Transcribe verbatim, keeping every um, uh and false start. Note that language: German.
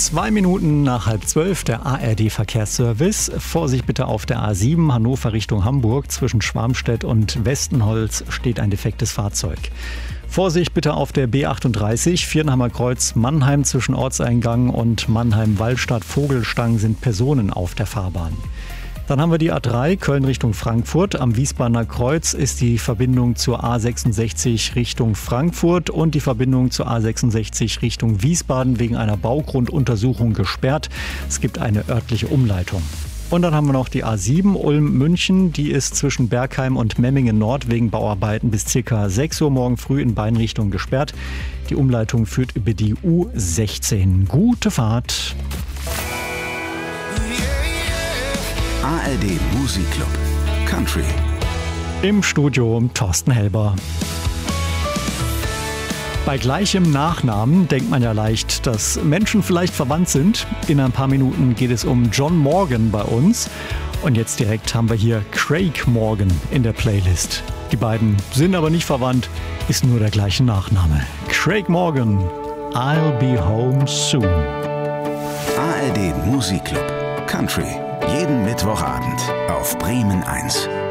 Zwei Minuten nach halb zwölf, der A R D-Verkehrsservice. Vorsicht bitte auf der A sieben, Hannover Richtung Hamburg. Zwischen Schwarmstedt und Westenholz steht ein defektes Fahrzeug. Vorsicht bitte auf der B achtunddreißig, Viernheimer Kreuz Mannheim zwischen Ortseingang und Mannheim-Wallstadt-Vogelstang sind Personen auf der Fahrbahn. Dann haben wir die A drei, Köln Richtung Frankfurt. Am Wiesbadener Kreuz ist die Verbindung zur A sechsundsechzig Richtung Frankfurt und die Verbindung zur A sechsundsechzig Richtung Wiesbaden wegen einer Baugrunduntersuchung gesperrt. Es gibt eine örtliche Umleitung. Und dann haben wir noch die A sieben Ulm-München. Die ist zwischen Bergheim und Memmingen Nord wegen Bauarbeiten bis ca. sechs Uhr morgen früh in beiden Richtungen gesperrt. Die Umleitung führt über die U sechzehn. Gute Fahrt. A R D Musikclub Country. Im Studio Thorsten Helber. Bei gleichem Nachnamen denkt man ja leicht, dass Menschen vielleicht verwandt sind. In ein paar Minuten geht es um John Morgan bei uns. Und jetzt direkt haben wir hier Craig Morgan in der Playlist. Die beiden sind aber nicht verwandt, ist nur der gleiche Nachname. Craig Morgan, I'll be home soon. A R D Musikclub Country. Jeden Mittwochabend auf Bremen eins.